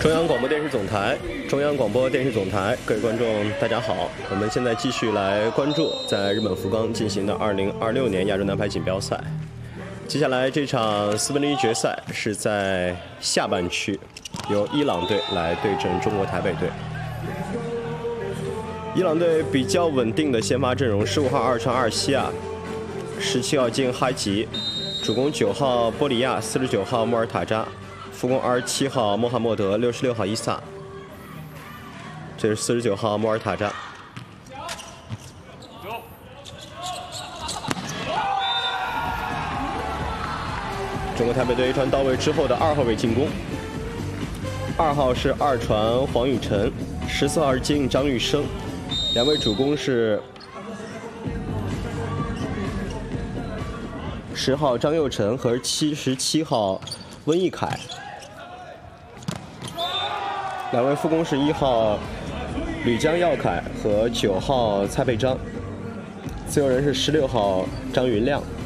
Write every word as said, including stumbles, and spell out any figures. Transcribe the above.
中央广播电视总台，中央广播电视总台，各位观众，大家好。我们现在继续来关注在日本福冈进行的二零二六年亚洲男排锦标赛。接下来这场四分之一决赛是在下半区，由伊朗队来对阵中国台北队。伊朗队比较稳定的先发阵容：十五号二传二西亚，十七号金哈吉，主攻九号波里亚，四十九号莫尔塔扎。副攻二十七号穆罕默德，六十六号伊萨，这是四十九号莫尔塔扎。中国台北队一传到位之后的二号位进攻，二号是二传黄宇辰，十四号是接应张玉生，两位主攻是十号张佑成和七十七号温义凯。两位副攻是一号吕江耀凯和九号蔡佩章，自由人是十六号张云亮。